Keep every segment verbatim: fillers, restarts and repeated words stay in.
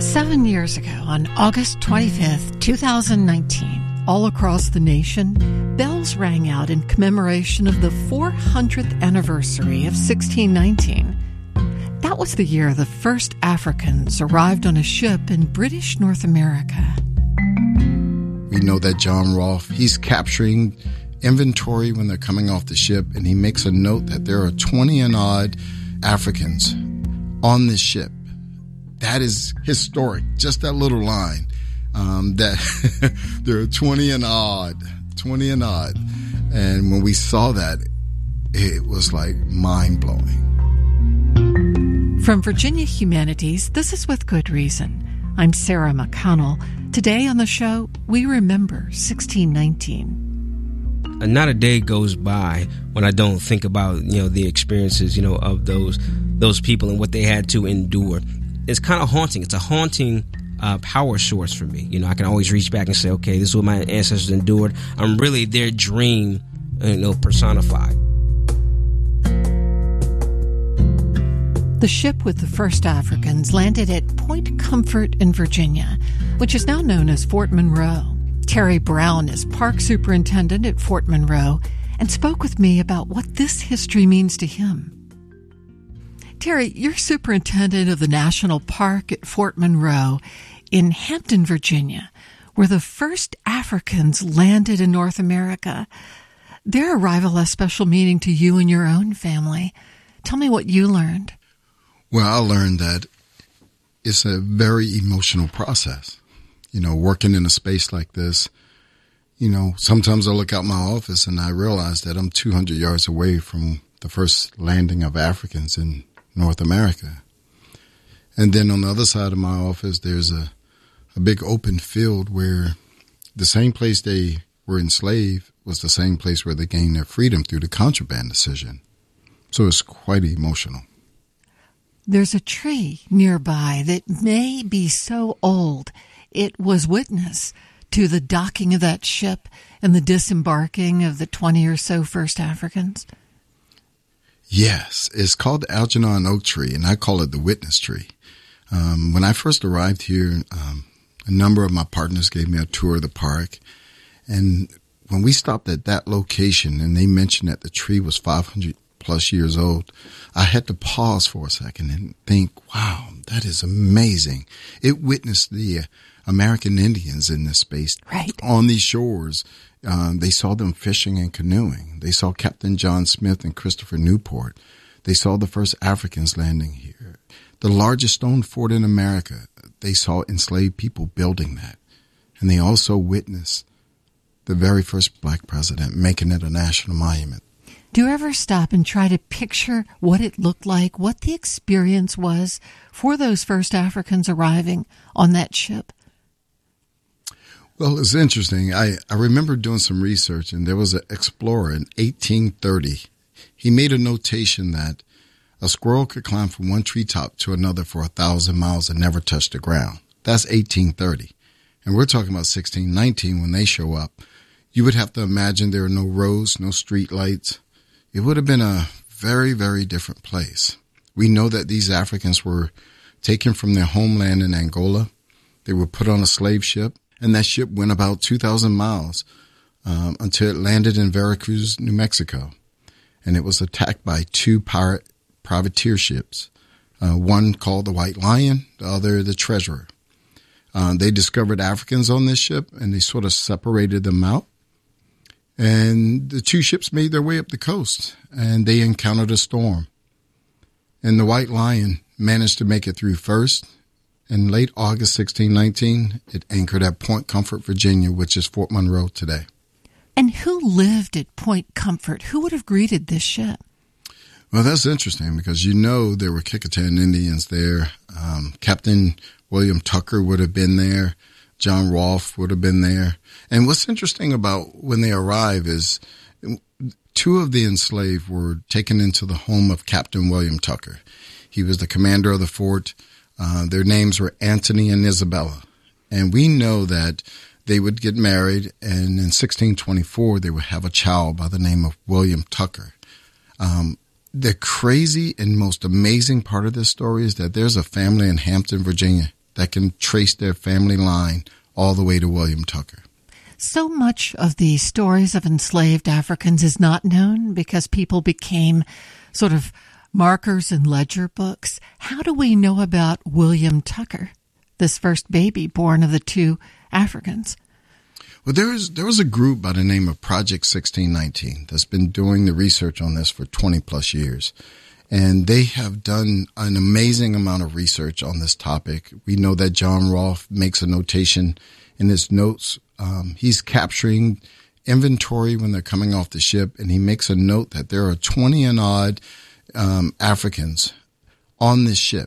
Seven years ago, on August twenty-fifth, twenty nineteen, all across the nation, bells rang out in commemoration of the four hundredth anniversary of sixteen nineteen. That was the year the first Africans arrived on a ship in British North America. We know that John Rolfe, he's capturing inventory when they're coming off the ship, and he makes a note that there are twenty and odd Africans on this ship. That is historic, just that little line, um, that there are twenty and odd, twenty and odd. And when we saw that, it was like mind-blowing. From Virginia Humanities, this is With Good Reason. I'm Sarah McConnell. Today on the show, we remember sixteen nineteen. Not a day goes by when I don't think about, you know, the experiences, you know, of those those people and what they had to endure. It's kind of haunting. It's a haunting uh, power source for me. You know, I can always reach back and say, okay, this is what my ancestors endured. I'm really their dream, you know, personified. The ship with the first Africans landed at Point Comfort in Virginia, which is now known as Fort Monroe. Terry Brown is park superintendent at Fort Monroe and spoke with me about what this history means to him. Terry, you're superintendent of the National Park at Fort Monroe in Hampton, Virginia, where the first Africans landed in North America. Their arrival has special meaning to you and your own family. Tell me what you learned. Well, I learned that it's a very emotional process. You know, working in a space like this, you know, sometimes I look out my office and I realize that I'm two hundred yards away from the first landing of Africans in North America. And then on the other side of my office, there's a, a big open field where the same place they were enslaved was the same place where they gained their freedom through the contraband decision. So it's quite emotional. There's a tree nearby that may be so old it was witness to the docking of that ship and the disembarking of the twenty or so first Africans. Yes, it's called the Algernon oak tree, and I call it the witness tree. Um, when I first arrived here, um, a number of my partners gave me a tour of the park. And when we stopped at that location and they mentioned that the tree was five hundred plus years old, I had to pause for a second and think, wow, that is amazing. It witnessed the uh, American Indians in this space. Right. On these shores. Um, they saw them fishing and canoeing. They saw Captain John Smith and Christopher Newport. They saw the first Africans landing here. The largest stone fort in America, they saw enslaved people building that. And they also witnessed the very first black president making it a national monument. Do you ever stop and try to picture what it looked like, what the experience was for those first Africans arriving on that ship? Well, it's interesting. I, I remember doing some research, and there was an explorer in eighteen thirty. He made a notation that a squirrel could climb from one treetop to another for a thousand miles and never touch the ground. That's eighteen thirty. And we're talking about sixteen nineteen when they show up. You would have to imagine there are no roads, no street lights. It would have been a very, very different place. We know that these Africans were taken from their homeland in Angola. They were put on a slave ship. And that ship went about two thousand miles um, until it landed in Veracruz, New Mexico. And it was attacked by two pirate privateer ships, uh, one called the White Lion, the other the Treasurer. Uh, they discovered Africans on this ship, and they sort of separated them out. And the two ships made their way up the coast, and they encountered a storm. And the White Lion managed to make it through first. In late August sixteen nineteen, it anchored at Point Comfort, Virginia, which is Fort Monroe today. And who lived at Point Comfort? Who would have greeted this ship? Well, that's interesting because you know there were Kecoughtan Indians there. Um, Captain William Tucker would have been there. John Rolfe would have been there. And what's interesting about when they arrive is two of the enslaved were taken into the home of Captain William Tucker. He was the commander of the fort. Uh, their names were Anthony and Isabella. And we know that they would get married, and in sixteen twenty-four, they would have a child by the name of William Tucker. Um, the crazy and most amazing part of this story is that there's a family in Hampton, Virginia, that can trace their family line all the way to William Tucker. So much of the stories of enslaved Africans is not known because people became sort of markers in ledger books. How do we know about William Tucker, this first baby born of the two Africans? Well, there is there was a group by the name of Project sixteen nineteen that's been doing the research on this for twenty plus years. And they have done an amazing amount of research on this topic. We know that John Rolfe makes a notation in his notes. Um, he's capturing inventory when they're coming off the ship, and he makes a note that there are twenty and odd um, Africans on this ship.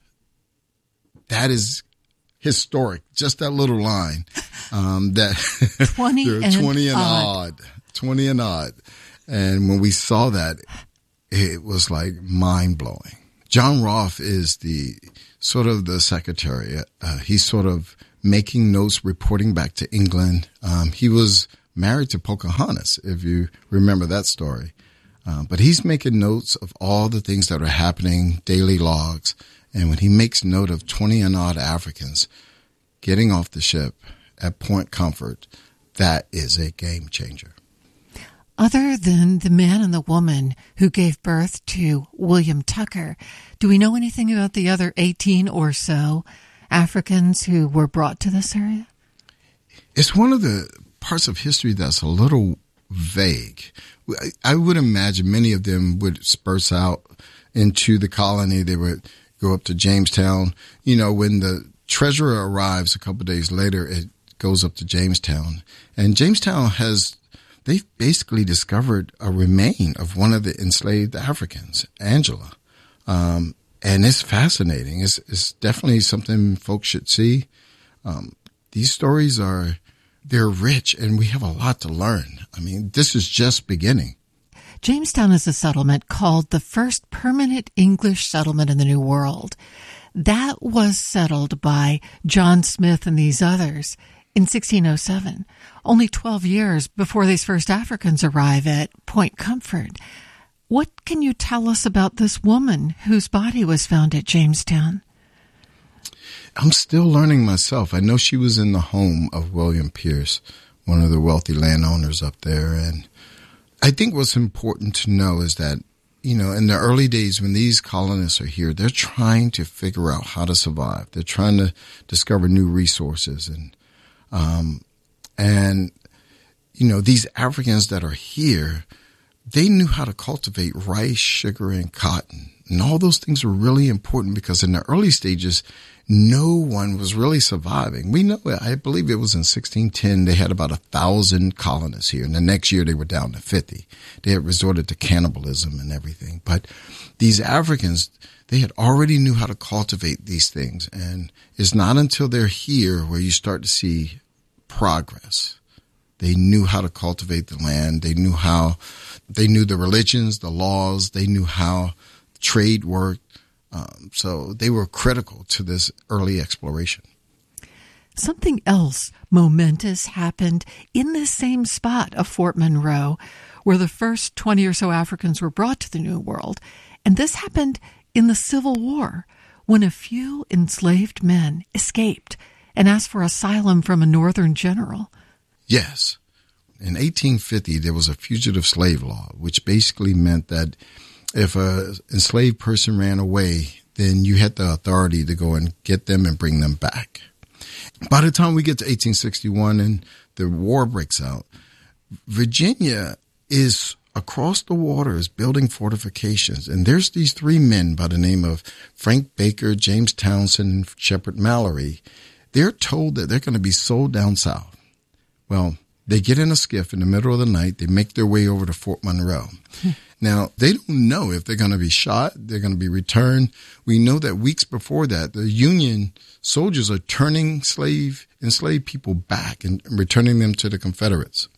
That is historic. Just that little line. Um, that twenty there are and twenty and odd. odd. twenty and odd. And when we saw that, it was like mind blowing. John Rolfe is the sort of the secretary. Uh, he's sort of making notes, reporting back to England. Um, he was married to Pocahontas, if you remember that story. Uh, but he's making notes of all the things that are happening, daily logs. And when he makes note of twenty and odd Africans getting off the ship at Point Comfort, that is a game changer. Other than the man and the woman who gave birth to William Tucker, do we know anything about the other eighteen or so Africans who were brought to this area? It's one of the parts of history that's a little vague. I would imagine many of them would disperse out into the colony. They would go up to Jamestown. You know, when the treasurer arrives a couple of days later, it goes up to Jamestown. And Jamestown has... They've basically discovered a remain of one of the enslaved Africans, Angela. Um, and it's fascinating. It's, it's definitely something folks should see. Um, these stories are, they're rich, and we have a lot to learn. I mean, this is just beginning. Jamestown is a settlement called the first permanent English settlement in the New World. That was settled by John Smith and these others in sixteen oh seven, only twelve years before these first Africans arrive at Point Comfort. What can you tell us about this woman whose body was found at Jamestown? I'm still learning myself. I know she was in the home of William Pierce, one of the wealthy landowners up there. And I think what's important to know is that, you know, in the early days when these colonists are here, they're trying to figure out how to survive. They're trying to discover new resources and Um, and, you know, these Africans that are here, they knew how to cultivate rice, sugar, and cotton. And all those things were really important because in the early stages, no one was really surviving. We know, I believe it was in sixteen ten, they had about a thousand colonists here. And the next year they were down to fifty. They had resorted to cannibalism and everything. But these Africans, they had already knew how to cultivate these things. And it's not until they're here where you start to see progress. They knew how to cultivate the land. They knew how, they knew the religions, the laws. They knew how trade worked. Um, so they were critical to this early exploration. Something else momentous happened in this same spot of Fort Monroe, where the first twenty or so Africans were brought to the New World. And this happened in the Civil War, when a few enslaved men escaped and asked for asylum from a northern general. Yes. In eighteen fifty, there was a fugitive slave law, which basically meant that if an enslaved person ran away, then you had the authority to go and get them and bring them back. By the time we get to eighteen sixty-one and the war breaks out, Virginia is across the waters building fortifications. And there's these three men by the name of Frank Baker, James Townsend, and Shepard Mallory. They're told that they're going to be sold down south. Well, they get in a skiff in the middle of the night. They make their way over to Fort Monroe. Now, they don't know if they're going to be shot, they're going to be returned. We know that weeks before that, the Union soldiers are turning slave, enslaved people back and returning them to the Confederates.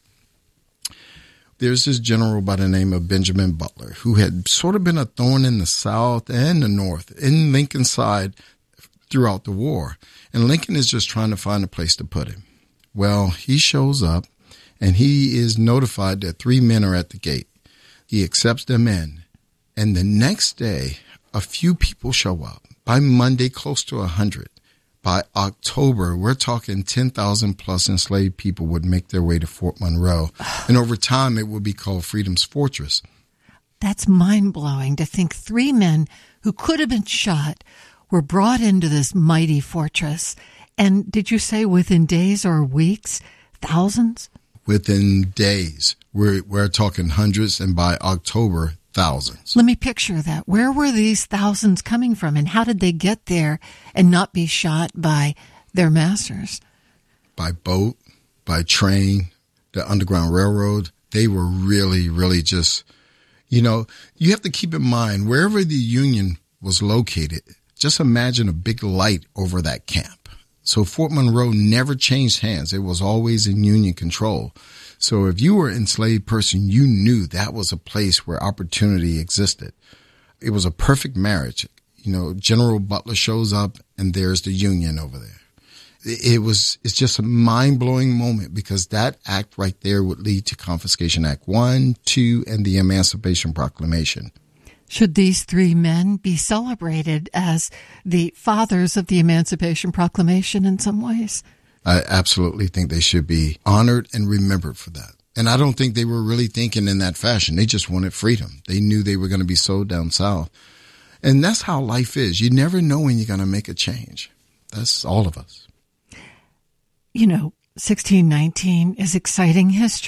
There's this general by the name of Benjamin Butler, who had sort of been a thorn in the South and the North, in Lincoln's side throughout the war. And Lincoln is just trying to find a place to put him. Well, he shows up, and he is notified that three men are at the gate. He accepts them in, and the next day, a few people show up. By Monday, close to a hundred. by October, we're talking ten thousand plus enslaved people would make their way to Fort Monroe. And over time, it would be called Freedom's Fortress. That's mind-blowing to think three men who could have been shot were brought into this mighty fortress. And did you say within days or weeks, thousands? Within days. We're, we're talking hundreds, and by October, thousands. Let me picture that. Where were these thousands coming from, and how did they get there and not be shot by their masters? By boat, by train, the Underground Railroad. They were really, really just, you know, you have to keep in mind, wherever the Union was located, just imagine a big light over that camp. So Fort Monroe never changed hands. It was always in Union control. So if you were an enslaved person, you knew that was a place where opportunity existed. It was a perfect marriage. You know, General Butler shows up and there's the Union over there. It was, it's just a mind-blowing moment, because that act right there would lead to Confiscation Act one, two, and the Emancipation Proclamation. Should these three men be celebrated as the fathers of the Emancipation Proclamation in some ways? I absolutely think they should be honored and remembered for that. And I don't think they were really thinking in that fashion. They just wanted freedom. They knew they were going to be sold down south. And that's how life is. You never know when you're going to make a change. That's all of us. You know, sixteen nineteen is exciting history.